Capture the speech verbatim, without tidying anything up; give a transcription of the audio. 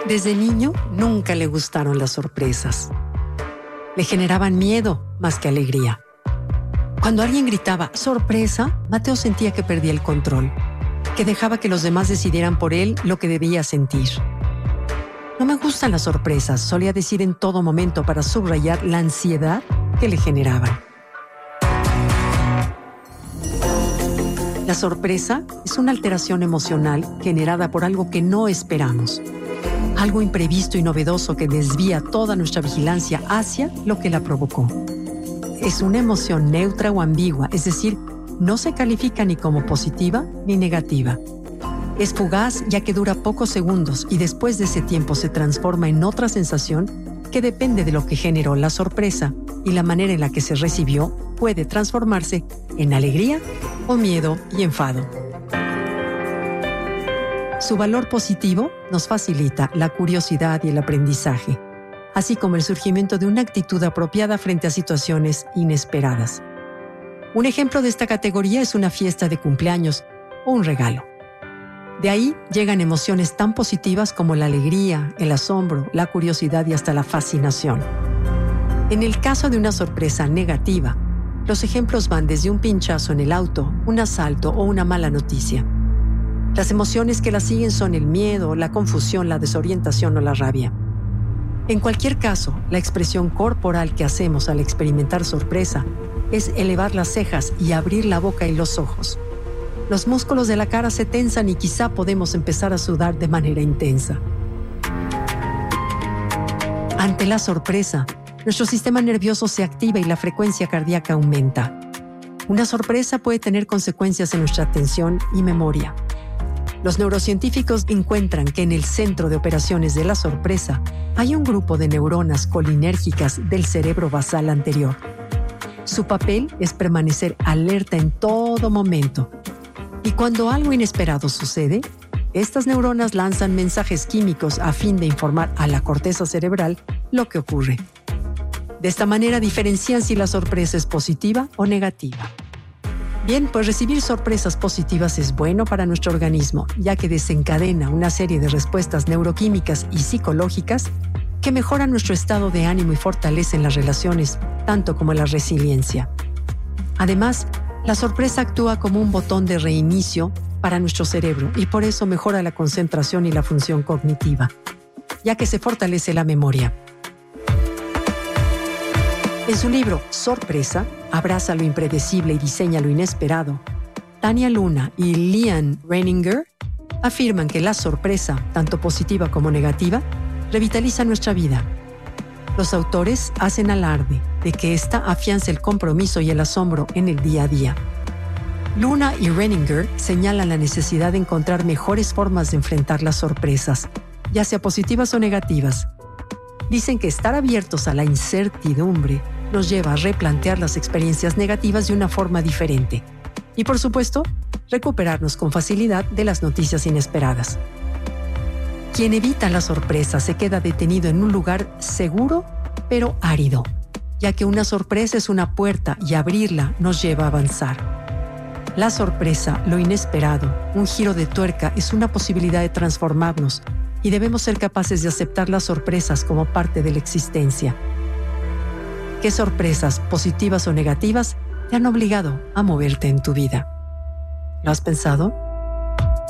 Desde niño nunca le gustaron las sorpresas. Le generaban miedo más que alegría. Cuando alguien gritaba ¡sorpresa!, Mateo sentía que perdía el control, que dejaba que los demás decidieran por él lo que debía sentir. No me gustan las sorpresas, solía decir en todo momento para subrayar la ansiedad que le generaban. La sorpresa es una alteración emocional generada por algo que no esperamos. Algo imprevisto y novedoso que desvía toda nuestra vigilancia hacia lo que la provocó. Es una emoción neutra o ambigua, es decir, no se califica ni como positiva ni negativa. Es fugaz ya que dura pocos segundos y después de ese tiempo se transforma en otra sensación que depende de lo que generó la sorpresa y la manera en la que se recibió puede transformarse en alegría o miedo y enfado. Su valor positivo nos facilita la curiosidad y el aprendizaje, así como el surgimiento de una actitud apropiada frente a situaciones inesperadas. Un ejemplo de esta categoría es una fiesta de cumpleaños o un regalo. De ahí llegan emociones tan positivas como la alegría, el asombro, la curiosidad y hasta la fascinación. En el caso de una sorpresa negativa, los ejemplos van desde un pinchazo en el auto, un asalto o una mala noticia. Las emociones que la siguen son el miedo, la confusión, la desorientación o la rabia. En cualquier caso, la expresión corporal que hacemos al experimentar sorpresa es elevar las cejas y abrir la boca y los ojos. Los músculos de la cara se tensan y quizá podemos empezar a sudar de manera intensa. Ante la sorpresa, nuestro sistema nervioso se activa y la frecuencia cardíaca aumenta. Una sorpresa puede tener consecuencias en nuestra atención y memoria. Los neurocientíficos encuentran que en el centro de operaciones de la sorpresa hay un grupo de neuronas colinérgicas del cerebro basal anterior. Su papel es permanecer alerta en todo momento. Y cuando algo inesperado sucede, estas neuronas lanzan mensajes químicos a fin de informar a la corteza cerebral lo que ocurre. De esta manera diferencian si la sorpresa es positiva o negativa. Bien, pues recibir sorpresas positivas es bueno para nuestro organismo, ya que desencadena una serie de respuestas neuroquímicas y psicológicas que mejoran nuestro estado de ánimo y fortalecen las relaciones, tanto como la resiliencia. Además, la sorpresa actúa como un botón de reinicio para nuestro cerebro y por eso mejora la concentración y la función cognitiva, ya que se fortalece la memoria. En su libro Sorpresa, abraza lo impredecible y diseña lo inesperado, Tania Luna y Leanne Reininger afirman que la sorpresa, tanto positiva como negativa, revitaliza nuestra vida. Los autores hacen alarde de que ésta afianza el compromiso y el asombro en el día a día. Luna y Reininger señalan la necesidad de encontrar mejores formas de enfrentar las sorpresas, ya sea positivas o negativas. Dicen que estar abiertos a la incertidumbre nos lleva a replantear las experiencias negativas de una forma diferente y, por supuesto, recuperarnos con facilidad de las noticias inesperadas. Quien evita la sorpresa se queda detenido en un lugar seguro pero árido, ya que una sorpresa es una puerta y abrirla nos lleva a avanzar. La sorpresa, lo inesperado, un giro de tuerca es una posibilidad de transformarnos y debemos ser capaces de aceptar las sorpresas como parte de la existencia. ¿Qué sorpresas, positivas o negativas, te han obligado a moverte en tu vida? ¿Lo has pensado?